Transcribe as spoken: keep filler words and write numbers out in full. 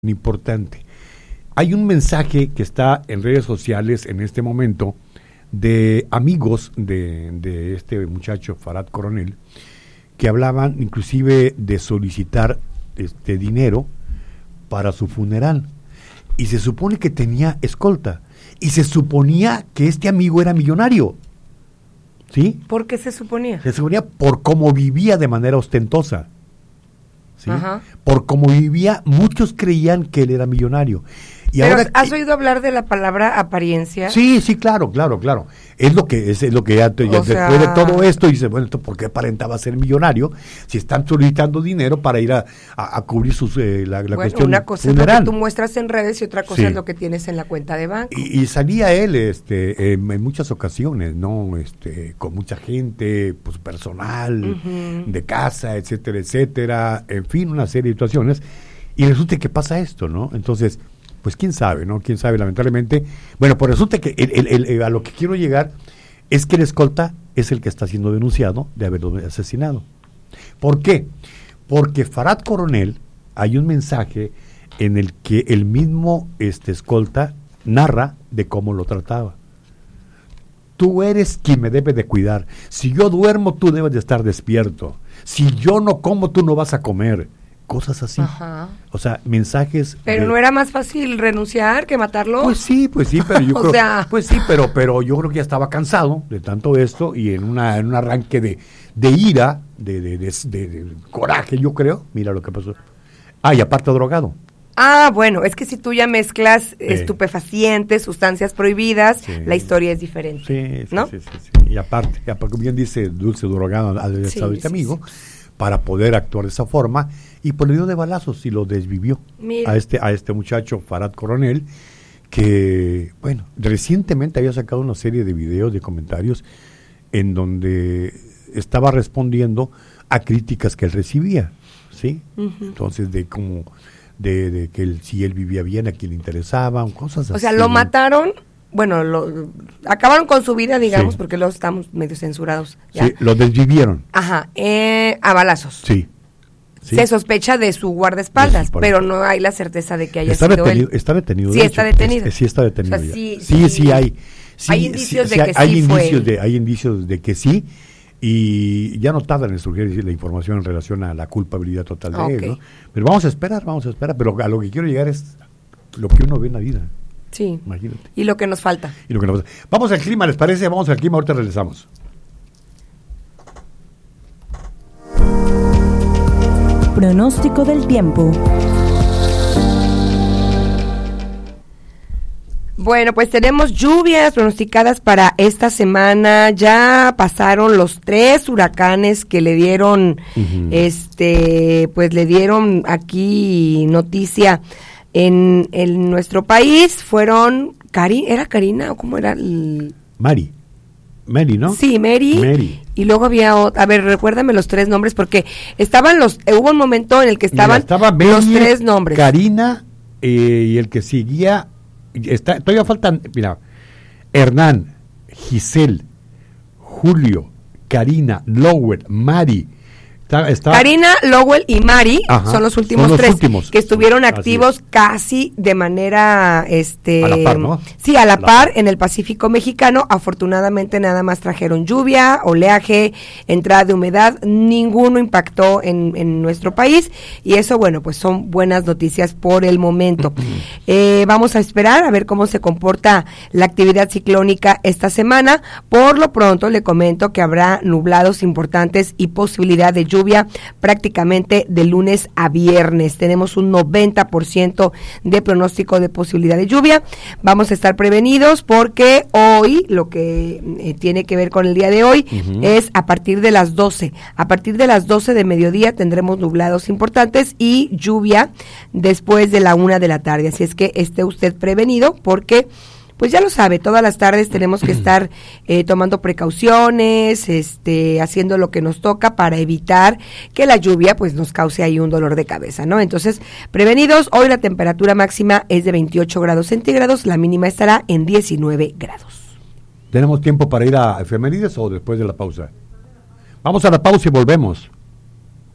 importante. Hay un mensaje que está en redes sociales en este momento de amigos de, de este muchacho Farad Coronel, que hablaban inclusive de solicitar este dinero para su funeral, y se supone que tenía escolta, y se suponía que este amigo era millonario, ¿sí? ¿Por qué se suponía? Se suponía por cómo vivía de manera ostentosa, ¿sí? Ajá. Por cómo vivía, muchos creían que él era millonario. Y Pero ahora, ¿has oído hablar de la palabra apariencia? Sí, sí, claro, claro, claro. Es lo que es, es lo que ya, ya después sea... de todo esto dice, bueno, ¿esto por qué aparentaba ser millonario? Si están solicitando dinero para ir a, a, a cubrir sus, eh, la, la bueno, cuestión una cosa funeral. es lo que tú muestras en redes y otra cosa Sí. es lo que tienes en la cuenta de banco. Y, y salía él, este, en, en muchas ocasiones, ¿no? Este, con mucha gente, pues personal, Uh-huh. de casa, etcétera, etcétera, en fin, una serie de situaciones. Y resulta que pasa esto, ¿no? Entonces, pues quién sabe, ¿no? Quién sabe, lamentablemente. Bueno, pues resulta que el, el, el, el, a lo que quiero llegar es que el escolta es el que está siendo denunciado de haberlo asesinado. ¿Por qué? Porque Farad Coronel, hay un mensaje en el que el mismo este escolta narra de cómo lo trataba. Tú eres quien me debe de cuidar. Si yo duermo, tú debes de estar despierto. Si yo no como, tú no vas a comer. Cosas así. Ajá. O sea, mensajes. Pero de... no era más fácil renunciar que matarlo. Pues sí, pues sí, pero yo o creo, sea... pues sí, pero, pero yo creo que ya estaba cansado de tanto esto y en una, en un arranque de, de ira, de, de, de, de, de coraje, yo creo. Mira lo que pasó. Ah, y aparte drogado. Ah, bueno, es que si tú ya mezclas Eh. estupefacientes, sustancias prohibidas, Sí. la historia es diferente. Sí, sí, ¿no? sí, sí, sí. Y aparte, y aparte, como bien dice Dulce drogado al Sí, estado de este sí, amigo, sí. para poder actuar de esa forma, y por el dio de balazos y lo desvivió Mira. a este a este muchacho Farad Coronel, que bueno, recientemente había sacado una serie de videos, de comentarios en donde estaba respondiendo a críticas que él recibía, ¿sí? Uh-huh. Entonces de como de, de que él, si él vivía bien, a quién le interesaban, cosas así. O sea, lo mataron, bueno, lo acabaron con su vida, digamos, Sí. porque luego estamos medio censurados. ¿ya? Sí, lo desvivieron. Ajá, eh, a balazos. Sí. Sí. Se sospecha de su guardaespaldas, De su pero guardaespaldas. no hay la certeza de que haya Está sido detenido, él. está detenido. Sí, de está hecho. detenido. Es- sí está detenido. O sea, ya. sí, sí, sí. sí hay. Sí, Hay indicios sí, de sí, que hay sí fue indicios él. de, hay indicios de que sí, y ya no tardan en surgir la información en relación a la culpabilidad total de Ok. él, ¿no? Pero vamos a esperar, vamos a esperar, pero a lo que quiero llegar es lo que uno ve en la vida, Sí, imagínate. y lo que nos falta. Y lo que nos- Vamos al clima, ¿les parece? Vamos al clima, ahorita regresamos. Pronóstico del tiempo. Bueno, pues tenemos lluvias pronosticadas para esta semana. Ya pasaron los tres huracanes que le dieron, Ujú. este, pues le dieron aquí noticia en, en nuestro país. Fueron, Cari, ¿era Karina o cómo era? El... Mari, Mary, ¿no? Sí, Mary. Mary. Y luego había otra, a ver, recuérdame los tres nombres porque estaban los, eh, hubo un momento en el que Mira, estaban estaba los Mary, tres nombres. Karina, eh, y el que seguía, está, todavía faltan, mira, Hernán, Giselle, Julio, Karina, Lowell, Mari. Está, está- Karina, Lowell y Mari Ajá, son los últimos son los tres últimos. que estuvieron Así activos es. casi de manera este A la par, ¿no? sí, a la, A la par par. en el Pacífico mexicano. Afortunadamente nada más trajeron lluvia, oleaje, entrada de humedad, ninguno impactó en, en nuestro país y eso, bueno, pues son buenas noticias por el momento. eh, vamos a esperar a ver cómo se comporta la actividad ciclónica esta semana. Por lo pronto le comento que habrá nublados importantes y posibilidad de lluvia prácticamente de lunes a viernes. Tenemos un noventa por ciento de pronóstico de posibilidad de lluvia. Vamos a estar prevenidos porque hoy, lo que eh, tiene que ver con el día de hoy, Ujú. es a partir de las doce. A partir de las doce de mediodía tendremos nublados importantes y lluvia después de la una de la tarde. Así es que esté usted prevenido porque pues ya lo sabe, todas las tardes tenemos que estar eh, tomando precauciones, este, haciendo lo que nos toca para evitar que la lluvia pues nos cause ahí un dolor de cabeza, ¿no? Entonces, prevenidos, hoy la temperatura máxima es de veintiocho grados centígrados, la mínima estará en diecinueve grados. ¿Tenemos tiempo para ir a efemérides o después de la pausa? Vamos a la pausa y volvemos.